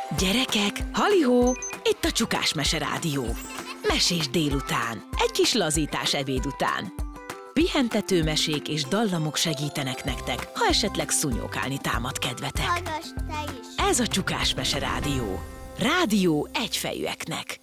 Gyerekek, halihó, itt a Csukás Mese Rádió. Mesés délután, egy kis lazítás ebéd után. Pihentető mesék és dallamok segítenek nektek, ha esetleg szúnyókálni támad kedvetek. Hallgass te is! Ez a Csukás Mese Rádió. Rádió egyfejűeknek.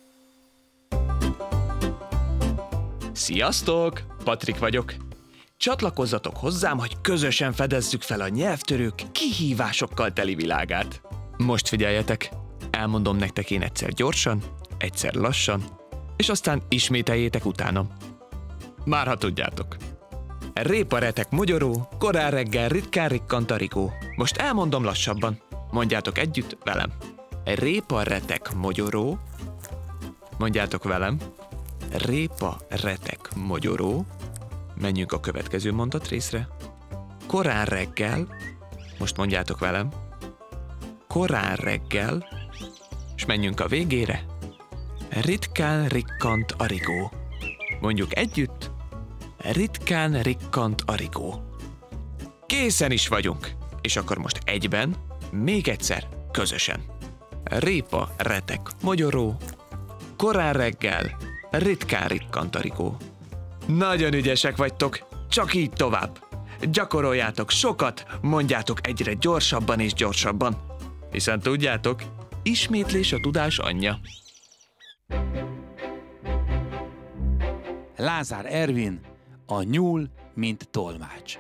Sziasztok! Patrik vagyok. Csatlakozzatok hozzám, hogy közösen fedezzük fel a nyelvtörők kihívásokkal teli világát. Most figyeljetek! Elmondom nektek én egyszer gyorsan, egyszer lassan, és aztán ismételjétek utánam. Már ha tudjátok. Répa, retek, mogyoró, korán reggel ritkán rikkant a rigó. Most elmondom lassabban. Mondjátok együtt velem. Répa, retek, mogyoró. Mondjátok velem. Répa, retek, mogyoró. Menjünk a következő mondatrészre. Korán reggel. Most mondjátok velem. Korán reggel. És menjünk a végére. Ritkán rikkant a rigó. Mondjuk együtt. Ritkán rikkant a rigó. Készen is vagyunk. És akkor most egyben, még egyszer, közösen. Répa, retek, mogyoró. Korán reggel, ritkán rikkant a rigó. Nagyon ügyesek vagytok, csak így tovább. Gyakoroljátok sokat, mondjátok egyre gyorsabban és gyorsabban. Hiszen tudjátok, ismétlés a tudás anyja. Lázár Ervin, a nyúl, mint tolmács.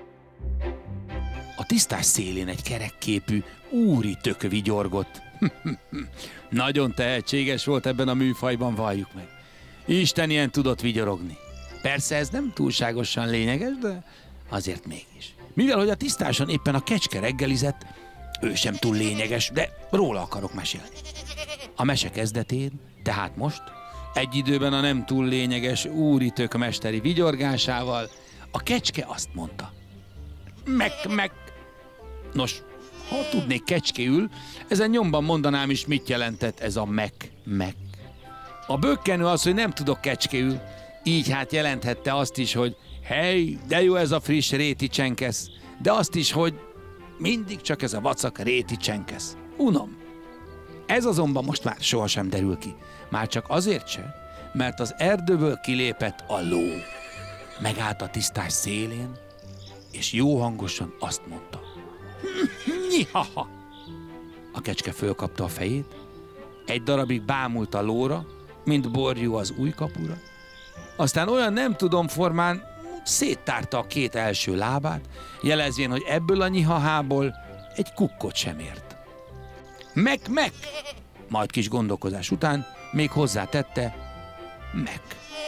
A tisztás szélén egy kerekképű úri tök vigyorgott. Nagyon tehetséges volt ebben a műfajban, valljuk meg. Isten ilyen tudott vigyorogni. Persze ez nem túlságosan lényeges, de azért mégis. Mivel, hogy a tisztáson éppen a kecske reggelizett, ő sem túl lényeges, de róla akarok mesélni. A mese kezdetén, tehát most, egy időben a nem túl lényeges úri tök mesteri vigyorgásával, a kecske azt mondta. Meg. Nos, ha tudnék kecskéül, ezen nyomban mondanám is, mit jelentett ez a meg. A bökkenő az, hogy nem tudok kecskéül, így hát jelenthette azt is, hogy hely, de jó ez a friss réti csenkesz, de azt is, hogy mindig csak ez a vacak réti csenkesz. Unom. Ez azonban most már sohasem derül ki. Már csak azért se, mert az erdőből kilépett a ló. Megállt a tisztás szélén, és jó hangosan azt mondta. Nyihaha! A kecske fölkapta a fejét, egy darabig bámult a lóra, mint borjú az újkapura, aztán olyan nem tudom formán széttárta a két első lábát, jelezvén, hogy ebből a nyihahából egy kukkot sem ért. Meg! Majd kis gondolkozás után még hozzátette, meg.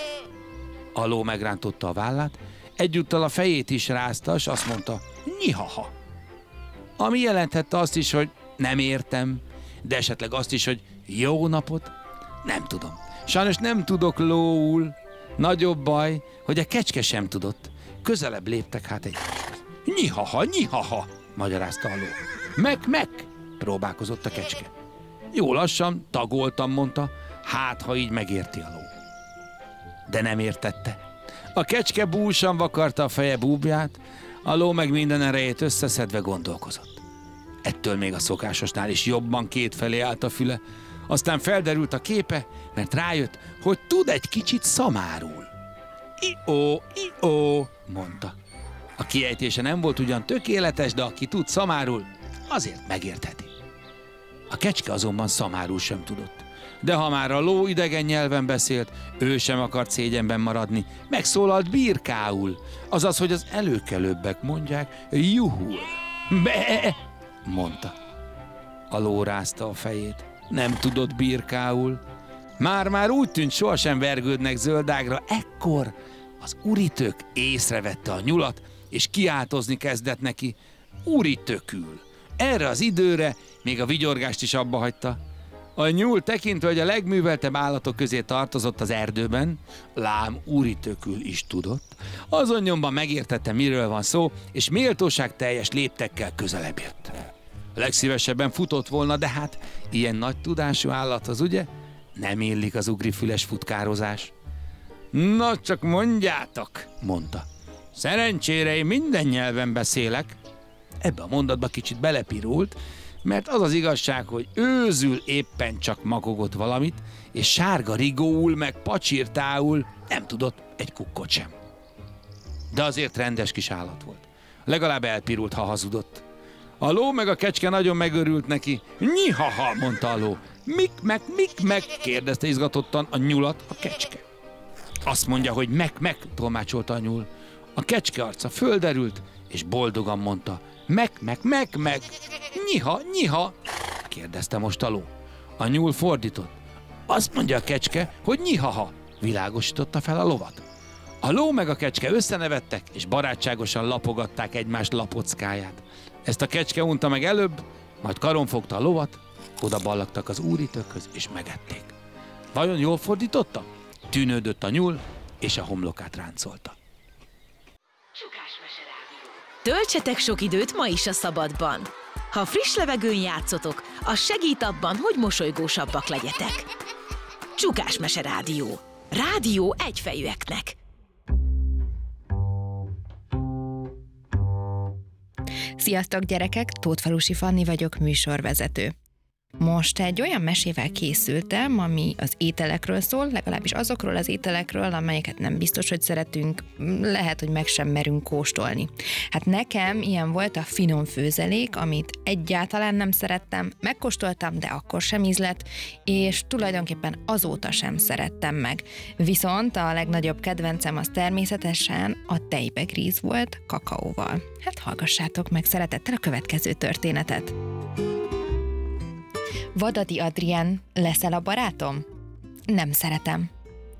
A ló megrántotta a vállát, egyúttal a fejét is rázta, és azt mondta, nyihaha. Ami jelenthette azt is, hogy nem értem, de esetleg azt is, hogy jó napot, nem tudom. Sajnos nem tudok lóul. Nagyobb baj, hogy a kecske sem tudott. Közelebb léptek hát egy... Nyihaha, magyarázta a ló. Meg, próbálkozott a kecske. Jó lassan, tagoltam, mondta, hát ha így megérti a ló. De nem értette. A kecske búsan vakarta a feje búbját, a ló meg minden erejét összeszedve gondolkozott. Ettől még a szokásosnál is jobban kétfelé állt a füle, aztán felderült a képe, mert rájött, hogy tud egy kicsit szamárul. I-ó, mondta. A kiejtése nem volt ugyan tökéletes, de aki tud szamárul, azért megértheti. A kecske azonban szamárul sem tudott. De ha már a ló idegen nyelven beszélt, ő sem akart szégyenben maradni, megszólalt birkául, azaz, hogy az előkelőbbek mondják, juhul. Be, mondta. A ló rázta a fejét. Nem tudott birkául. Már úgy tűnt, sohasem vergődnek zöldágra, ekkor az uritök észrevette a nyulat, és kiáltozni kezdett neki. Uritökül. Erre az időre még a vigyorgást is abba hagyta. A nyúl tekintve, hogy a legműveltebb állatok közé tartozott az erdőben, lám uritökül is tudott, azon nyomban megértette, miről van szó, és méltóságteljes léptekkel közelebb jött. Legszívesebben futott volna, de hát ilyen nagy tudású állathoz, ugye? Nem illik az ugrifüles futkározás. Na, csak mondjátok, mondta. Szerencsére én minden nyelven beszélek. Ebbe a mondatba kicsit belepirult, mert az az igazság, hogy őzül éppen csak makogott valamit, és sárga rigóul meg pacsirtául nem tudott egy kukkot sem. De azért rendes kis állat volt. Legalább elpirult, ha hazudott. A ló meg a kecske nagyon megörült neki. Nyihaha, mondta a ló. Mik meg, kérdezte izgatottan a nyulat a kecske. Azt mondja, hogy meg, tolmácsolta a nyúl. A kecske arca földerült, és boldogan mondta, meg, nyiha, kérdezte most a ló. A nyúl fordított. Azt mondja a kecske, hogy nyihaha, világosította fel a lovat. A ló meg a kecske összenevettek, és barátságosan lapogatták egymás lapockáját. Ezt a kecske unta meg előbb, majd karon fogta a lovat, oda ballagtak az úritökhöz, és megették. Vajon jól fordította? Tűnődött a nyúl, és a homlokát ráncolta. Töltsetek sok időt ma is a szabadban. Ha friss levegőn játszotok, az segít abban, hogy mosolygósabbak legyetek. Csukásmese Rádió. Rádió egyfejűeknek. Sziasztok gyerekek, Tótfalusi Fanni vagyok, műsorvezető. Most egy olyan mesével készültem, ami az ételekről szól, legalábbis azokról az ételekről, amelyeket nem biztos, hogy szeretünk, lehet, hogy meg sem merünk kóstolni. Hát nekem ilyen volt a finom főzelék, amit egyáltalán nem szerettem, megkóstoltam, de akkor sem ízlett, és tulajdonképpen azóta sem szerettem meg. Viszont a legnagyobb kedvencem az természetesen a tejbegríz volt kakaóval. Hát hallgassátok meg szeretettel a következő történetet. Vadadi Adrien, leszel a barátom? Nem szeretem.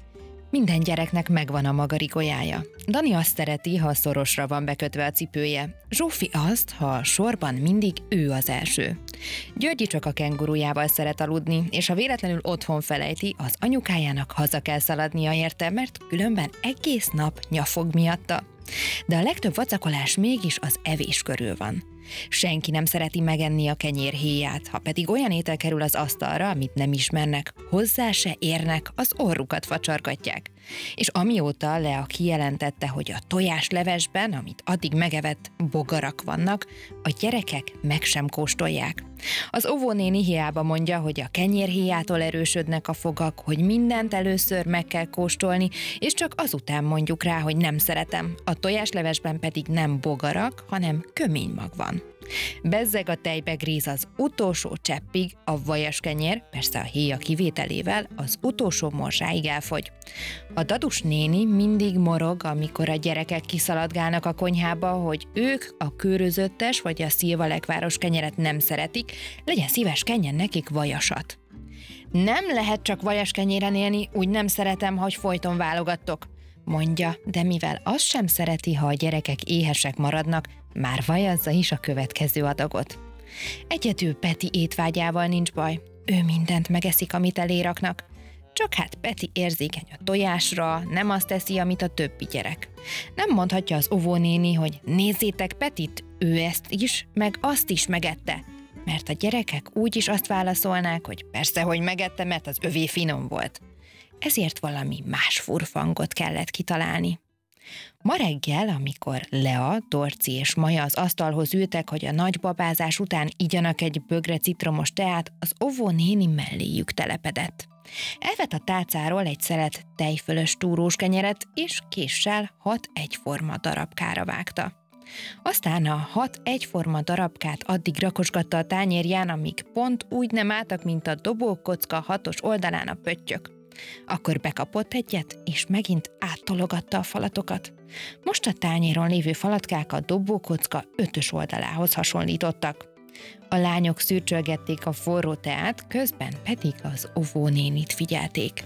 Minden gyereknek megvan a maga rigójája. Dani azt szereti, ha szorosra van bekötve a cipője. Zsófi azt, ha sorban mindig ő az első. Györgyi csak a kengurujával szeret aludni, és ha véletlenül otthon felejti, az anyukájának haza kell szaladnia érte, mert különben egész nap nyafog miatta. De a legtöbb vacakolás mégis az evés körül van. Senki nem szereti megenni a kenyérhéját, ha pedig olyan étel kerül az asztalra, amit nem ismernek, hozzá se érnek, az orrukat facsargatják. És amióta Lea kijelentette, hogy a tojáslevesben, amit addig megevett, bogarak vannak, a gyerekek meg sem kóstolják. Az óvónéni hiába mondja, hogy a kenyérhéjától erősödnek a fogak, hogy mindent először meg kell kóstolni, és csak azután mondjuk rá, hogy nem szeretem. A tojáslevesben pedig nem bogarak, hanem köménymag van. Bezzeg a tejbegríz az utolsó cseppig, a vajas kenyér, persze a héja kivételével, az utolsó morzsáig elfogy. A dadus néni mindig morog, amikor a gyerekek kiszaladgálnak a konyhába, hogy ők a kőrözöttes vagy a szilvalekváros kenyeret nem szeretik, legyen szíves, kenjen nekik vajasat. Nem lehet csak vajas kenyéren élni, úgy nem szeretem, hogy folyton válogattok, mondja, de mivel azt sem szereti, ha a gyerekek éhesek maradnak, már vajazza is a következő adagot. Egyedül Peti étvágyával nincs baj, ő mindent megeszik, amit eléraknak. Csak hát Peti érzékeny a tojásra, nem azt teszi, amit a többi gyerek. Nem mondhatja az óvónéni, hogy nézzétek Petit, ő ezt is, meg azt is megette. Mert a gyerekek úgy is azt válaszolnák, hogy persze, hogy megette, mert az övé finom volt. Ezért valami más furfangot kellett kitalálni. Ma reggel, amikor Lea, Dorci és Maja az asztalhoz ültek, hogy a nagy babázás után igyanak egy bögre citromos teát, az óvónéni melléjük telepedett. Elvett a tálcáról egy szelet tejfölös túrós kenyeret, és késsel 6 egyforma darabkára vágta. Aztán a 6 egyforma darabkát addig rakosgatta a tányérján, amíg pont úgy nem álltak, mint a dobókocka 6-os oldalán a pöttyök. Akkor bekapott egyet, és megint áttologatta a falatokat. Most a tányéron lévő falatkák a dobókocka 5-ös oldalához hasonlítottak. A lányok szürcsölgették a forró teát, közben pedig az óvónénit figyelték.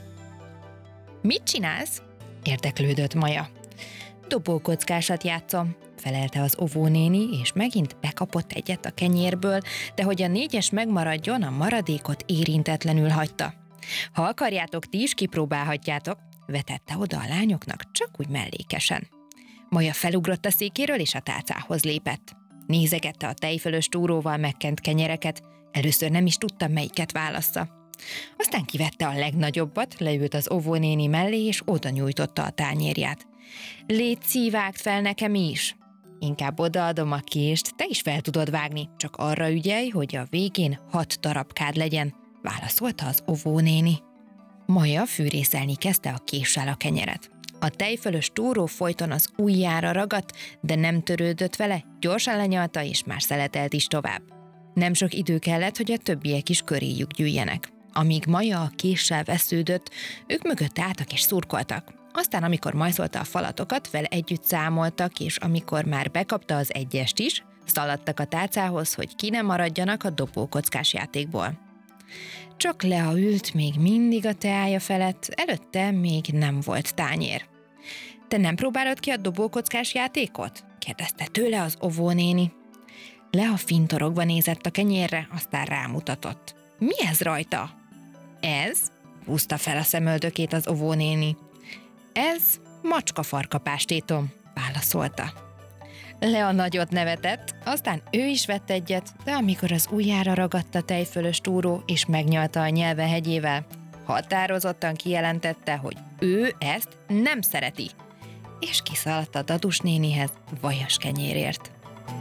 Mit csinálsz? Érdeklődött Maja. Dobókockásat játszom, felelte az óvónéni, és megint bekapott egyet a kenyérből, de hogy a 4-es megmaradjon, a maradékot érintetlenül hagyta. Ha akarjátok, ti is kipróbálhatjátok, vetette oda a lányoknak, csak úgy mellékesen. Maja felugrott a székéről, és a tálcához lépett. Nézegette a tejfölös túróval megkent kenyereket, először nem is tudta, melyiket válassza. Aztán kivette a legnagyobbat, leült az óvónéni mellé, és oda nyújtotta a tányérját. Légy, vágd fel nekem is! Inkább odaadom a kést, te is fel tudod vágni, csak arra ügyelj, hogy a végén 6 darabkád legyen, válaszolta az óvónéni. Maja fűrészelni kezdte a késsel a kenyeret. A tejfölös túró folyton az ujjára ragadt, de nem törődött vele, gyorsan lenyalta és már szeletelt is tovább. Nem sok idő kellett, hogy a többiek is köréjük gyűjjenek. Amíg Maja a késsel vesződött, ők mögött álltak és szurkoltak. Aztán, amikor majszolta a falatokat, vele együtt számoltak, és amikor már bekapta az egyest is, szaladtak a tálcához, hogy ki ne maradjanak a dobókockás játékból. Csak Lea ült még mindig a teája felett, előtte még nem volt tányér. Te nem próbálod ki a dobókockás játékot? Kérdezte tőle az óvónéni. Lea fintorogva nézett a kenyérre, aztán rámutatott. Mi ez rajta? Ez? Húzta fel a szemöldökét az óvónéni. Ez macskafarkapástétom, válaszolta. Lea nagyot nevetett, aztán ő is vett egyet, de amikor az ujjára ragadt a tejfölös túró és megnyalta a nyelve hegyével, határozottan kijelentette, hogy ő ezt nem szereti, és kiszaladt a Dadus nénihez vajas kenyérért.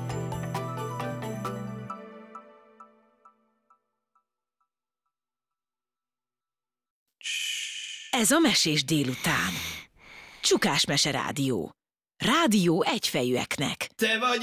Ez a Mesés délután. Csukás Mese Rádió. Rádió egyfejűeknek. Te vagy